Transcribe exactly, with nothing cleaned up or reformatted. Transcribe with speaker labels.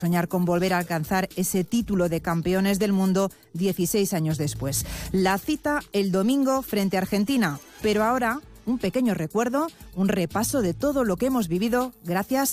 Speaker 1: soñar con volver a alcanzar ese título de campeones del mundo dieciséis años después. La cita el domingo frente a Argentina, pero ahora un pequeño recuerdo, un repaso de todo lo que hemos vivido gracias